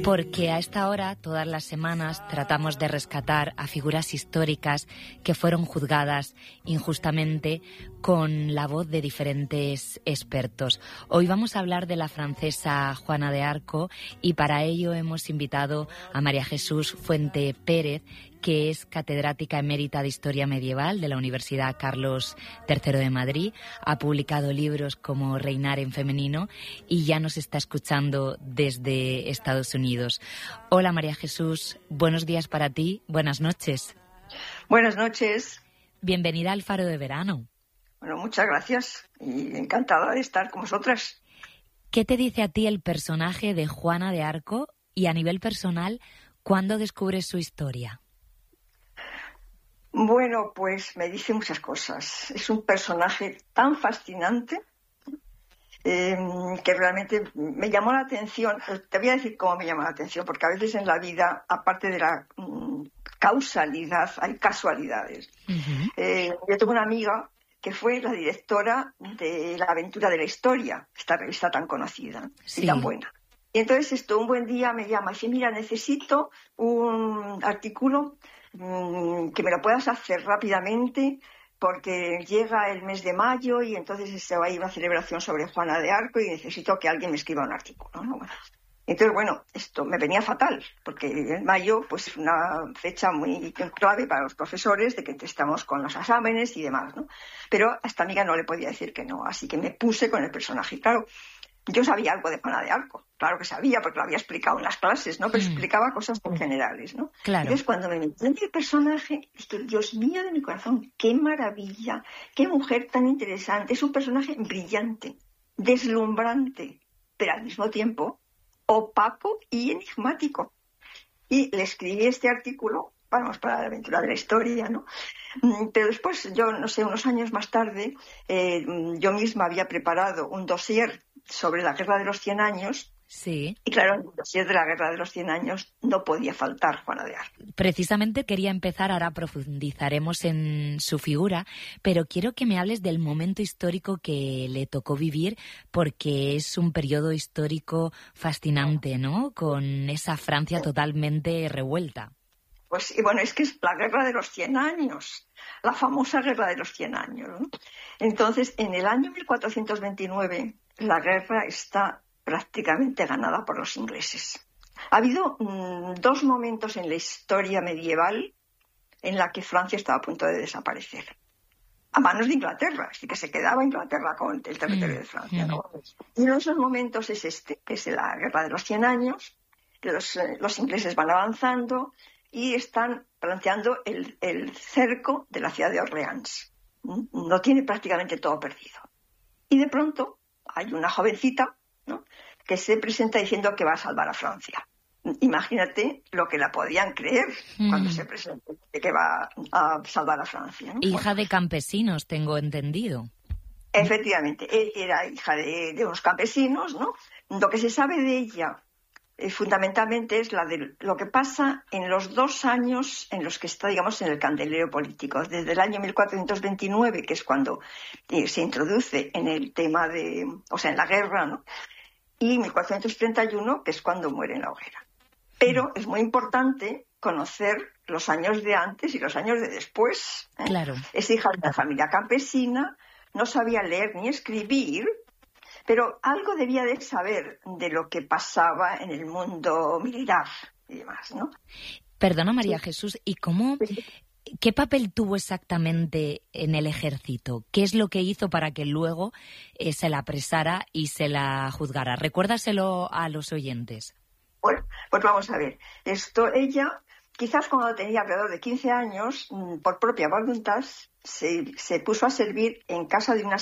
Porque a esta hora, todas las semanas, tratamos de rescatar a figuras históricas que fueron juzgadas injustamente con la voz de diferentes expertos. Hoy vamos a hablar de la francesa Juana de Arco y para ello hemos invitado a María Jesús Fuente Pérez, que es catedrática emérita de Historia Medieval de la Universidad Carlos III de Madrid. Ha publicado libros como Reinar en femenino y ya nos está escuchando desde Estados Unidos. Hola María Jesús, buenos días para ti, buenas noches. Buenas noches. Bienvenida al Faro de Verano. Bueno, muchas gracias y encantada de estar con vosotras. ¿Qué te dice a ti el personaje de Juana de Arco y a nivel personal, cuándo descubres su historia? Bueno, pues me dice muchas cosas. Es un personaje tan fascinante que realmente me llamó la atención. Te voy a decir cómo me llamó la atención, porque a veces en la vida, aparte de la causalidad, hay casualidades. Yo tengo una amiga que fue la directora de La Aventura de la Historia, esta revista tan conocida y tan buena. Y entonces un buen día me llama y dice, mira, necesito un artículo que me lo puedas hacer rápidamente porque llega el mes de mayo y entonces se va a ir una celebración sobre Juana de Arco y necesito que alguien me escriba un artículo, ¿no? Entonces, bueno, esto me venía fatal, porque en mayo pues es una fecha muy clave para los profesores de que estamos con los exámenes y demás, ¿no? Pero a esta amiga no le podía decir que no, así que me puse con el personaje. Claro, yo sabía algo de Juana de Arco, claro que sabía, porque lo había explicado en las clases, ¿no? Pero explicaba cosas muy generales, ¿no? Claro. Entonces, cuando me metí en el personaje, dije, Dios mío de mi corazón, qué maravilla, qué mujer tan interesante. Es un personaje brillante, deslumbrante, pero al mismo tiempo opaco y enigmático. Y le escribí este artículo, vamos, para La Aventura de la Historia, ¿no? Pero después, yo no sé, unos años más tarde, yo misma había preparado un dossier sobre la Guerra de los 100 años. Sí. Y claro, en el dossier de la Guerra de los 100 años no podía faltar Juana de Arco. Precisamente quería empezar, ahora profundizaremos en su figura, pero quiero que me hables del momento histórico que le tocó vivir, porque es un periodo histórico fascinante, ¿no? Con esa Francia totalmente revuelta. Pues, y bueno, es que es la Guerra de los 100 años, la famosa Guerra de los 100 años, ¿no? Entonces, en el año 1429, la guerra está prácticamente ganada por los ingleses. Ha habido dos momentos en la historia medieval en la que Francia estaba a punto de desaparecer, a manos de Inglaterra, así que se quedaba Inglaterra con el territorio de Francia, ¿no? Y uno de esos momentos es este, que es la Guerra de los 100 años, que los ingleses van avanzando y están planteando el cerco de la ciudad de Orleans. No tiene prácticamente todo perdido. Y de pronto hay una jovencita, ¿no?, que se presenta diciendo que va a salvar a Francia. Imagínate lo que la podían creer cuando se presenta, que va a salvar a Francia, ¿no? Hija de campesinos, tengo entendido. Efectivamente, era hija de unos campesinos, ¿no? Lo que se sabe de ella fundamentalmente es lo que pasa en los 2 años en los que está, digamos, en el candelero político. Desde el año 1429, que es cuando se introduce en el tema en la guerra, ¿no? Y 1431, que es cuando muere en la hoguera. Pero es muy importante conocer los años de antes y los años de después, ¿eh? Claro. Es hija de una familia campesina, no sabía leer ni escribir, pero algo debía de saber de lo que pasaba en el mundo militar y demás, ¿no? Perdona, María Jesús, ¿y qué papel tuvo exactamente en el ejército? ¿Qué es lo que hizo para que luego se la apresara y se la juzgara? Recuérdaselo a los oyentes. Bueno, pues vamos a ver. Ella, quizás cuando tenía alrededor de 15 años, por propia voluntad, se puso a servir en casa de una